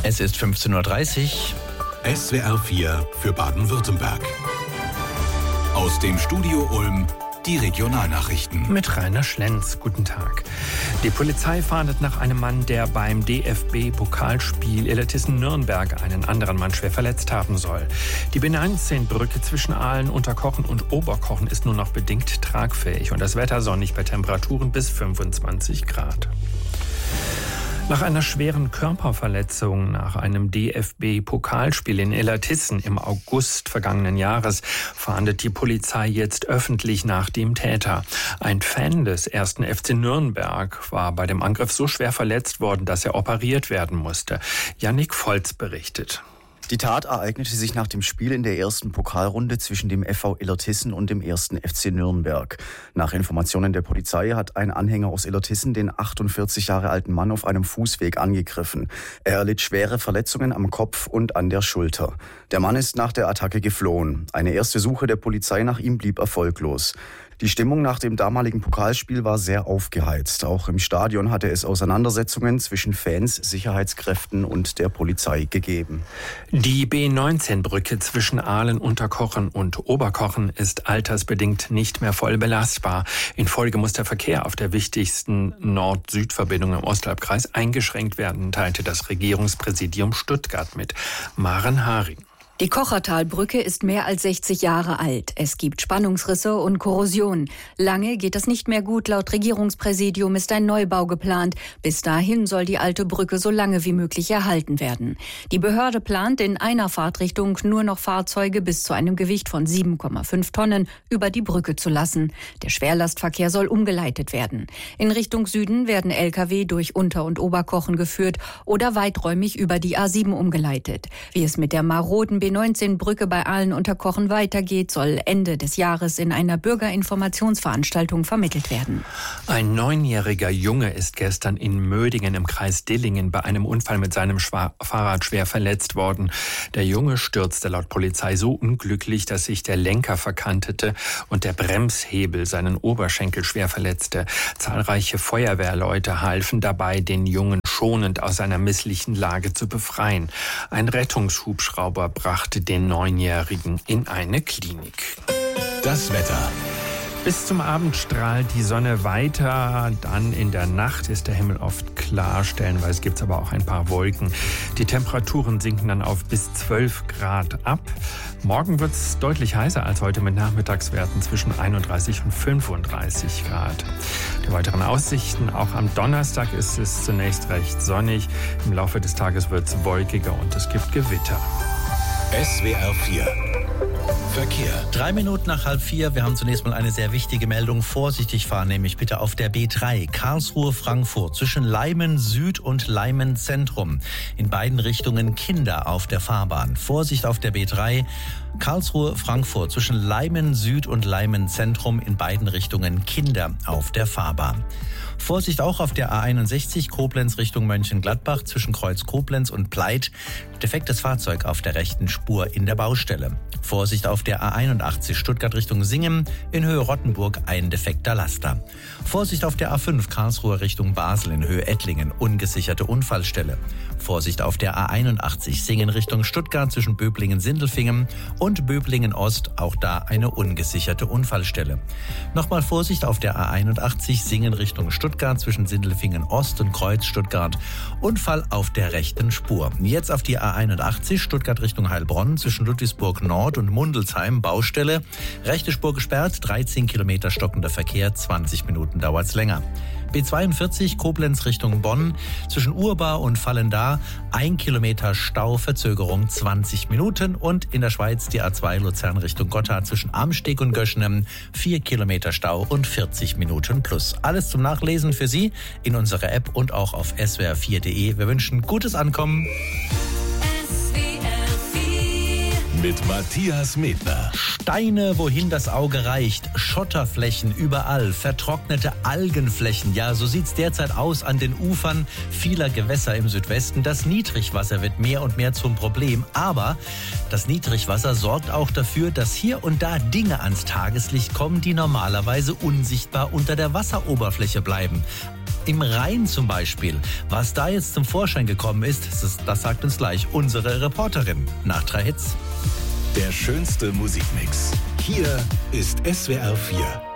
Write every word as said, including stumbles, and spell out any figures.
Es ist fünfzehn Uhr dreißig. S W R vier für Baden-Württemberg. Aus dem Studio Ulm die Regionalnachrichten. Mit Rainer Schlenz. Guten Tag. Die Polizei fahndet nach einem Mann, der beim D F B-Pokalspiel Illertissen-Nürnberg einen anderen Mann schwer verletzt haben soll. Die B neunzehn-Brücke zwischen Aalen, Unterkochen und Oberkochen ist nur noch bedingt tragfähig und das Wetter sonnig bei Temperaturen bis fünfundzwanzig Grad. Nach einer schweren Körperverletzung nach einem D F B-Pokalspiel in Illertissen im August vergangenen Jahres fahndet die Polizei jetzt öffentlich nach dem Täter. Ein Fan des ersten F C Nürnberg war bei dem Angriff so schwer verletzt worden, dass er operiert werden musste. Jannik Volz berichtet. Die Tat ereignete sich nach dem Spiel in der ersten Pokalrunde zwischen dem F V Illertissen und dem ersten F C Nürnberg. Nach Informationen der Polizei hat ein Anhänger aus Illertissen den achtundvierzig Jahre alten Mann auf einem Fußweg angegriffen. Er erlitt schwere Verletzungen am Kopf und an der Schulter. Der Mann ist nach der Attacke geflohen. Eine erste Suche der Polizei nach ihm blieb erfolglos. Die Stimmung nach dem damaligen Pokalspiel war sehr aufgeheizt. Auch im Stadion hatte es Auseinandersetzungen zwischen Fans, Sicherheitskräften und der Polizei gegeben. Die B neunzehn-Brücke zwischen Aalen, Unterkochen und Oberkochen ist altersbedingt nicht mehr voll belastbar. Infolge muss der Verkehr auf der wichtigsten Nord-Süd-Verbindung im Ostalbkreis eingeschränkt werden, teilte das Regierungspräsidium Stuttgart mit. Maren Haring. Die Kochertalbrücke ist mehr als sechzig Jahre alt. Es gibt Spannungsrisse und Korrosion. Lange geht es nicht mehr gut. Laut Regierungspräsidium ist ein Neubau geplant. Bis dahin soll die alte Brücke so lange wie möglich erhalten werden. Die Behörde plant in einer Fahrtrichtung nur noch Fahrzeuge bis zu einem Gewicht von sieben Komma fünf Tonnen über die Brücke zu lassen. Der Schwerlastverkehr soll umgeleitet werden. In Richtung Süden werden L K W durch Unter- und Oberkochen geführt oder weiträumig über die A sieben umgeleitet. Wie es mit der maroden B neunzehn-Brücke bei Aalen Unterkochen weitergeht, soll Ende des Jahres in einer Bürgerinformationsveranstaltung vermittelt werden. Ein neunjähriger Junge ist gestern in Mödingen im Kreis Dillingen bei einem Unfall mit seinem Schwa- Fahrrad schwer verletzt worden. Der Junge stürzte laut Polizei so unglücklich, dass sich der Lenker verkantete und der Bremshebel seinen Oberschenkel schwer verletzte. Zahlreiche Feuerwehrleute halfen dabei, den Jungen schonend aus seiner misslichen Lage zu befreien. Ein Rettungshubschrauber brachte den Neunjährigen in eine Klinik. Das Wetter. Bis zum Abend strahlt die Sonne weiter, dann in der Nacht ist der Himmel oft klar, stellenweise gibt es aber auch ein paar Wolken. Die Temperaturen sinken dann auf bis zwölf Grad ab. Morgen wird es deutlich heißer als heute mit Nachmittagswerten zwischen einunddreißig und fünfunddreißig Grad. Die weiteren Aussichten, auch am Donnerstag ist es zunächst recht sonnig, im Laufe des Tages wird es wolkiger und es gibt Gewitter. S W R vier Verkehr. Drei Minuten nach halb vier. Wir haben zunächst mal eine sehr wichtige Meldung. Vorsichtig fahren, nämlich bitte auf der B drei Karlsruhe-Frankfurt zwischen Leimen Süd und Leimen Zentrum. In beiden Richtungen Kinder auf der Fahrbahn. Vorsicht auf der B drei Karlsruhe-Frankfurt zwischen Leimen Süd und Leimen Zentrum. In beiden Richtungen Kinder auf der Fahrbahn. Vorsicht auch auf der A einundsechzig Koblenz Richtung Mönchengladbach zwischen Kreuz Koblenz und Pleit. Defektes Fahrzeug auf der rechten Spur in der Baustelle. Vorsicht auf der A einundachtzig Stuttgart Richtung Singen, in Höhe Rottenburg ein defekter Laster. Vorsicht auf der A fünf Karlsruhe Richtung Basel in Höhe Ettlingen, ungesicherte Unfallstelle. Vorsicht auf der A einundachtzig Singen Richtung Stuttgart zwischen Böblingen-Sindelfingen und Böblingen-Ost, auch da eine ungesicherte Unfallstelle. Nochmal Vorsicht auf der A einundachtzig Singen Richtung Stuttgart zwischen Sindelfingen-Ost und Kreuz Stuttgart. Unfall auf der rechten Spur. Jetzt auf die A einundachtzig Stuttgart Richtung Heilbronn zwischen Ludwigsburg Nord und Mundelsheim, Baustelle. Rechte Spur gesperrt, dreizehn Kilometer stockender Verkehr, zwanzig Minuten dauert's länger. B zweiundvierzig Koblenz Richtung Bonn zwischen Urbar und Vallendar, ein Kilometer Stau, Verzögerung zwanzig Minuten und in der Schweiz die A zwei Luzern Richtung Gotthard zwischen Amsteg und Göschenen, vier Kilometer Stau und vierzig Minuten plus. Alles zum Nachlesen für Sie in unserer App und auch auf S W R vier Punkt de. Wir wünschen gutes Ankommen. Mit Matthias Medner. Steine, wohin das Auge reicht, Schotterflächen überall, vertrocknete Algenflächen. Ja, so sieht's derzeit aus an den Ufern vieler Gewässer im Südwesten. Das Niedrigwasser wird mehr und mehr zum Problem. Aber das Niedrigwasser sorgt auch dafür, dass hier und da Dinge ans Tageslicht kommen, die normalerweise unsichtbar unter der Wasseroberfläche bleiben. im Rhein zum Beispiel. Was da jetzt zum Vorschein gekommen ist, das, das sagt uns gleich unsere Reporterin nach drei Hits. Der schönste Musikmix. Hier ist S W R vier.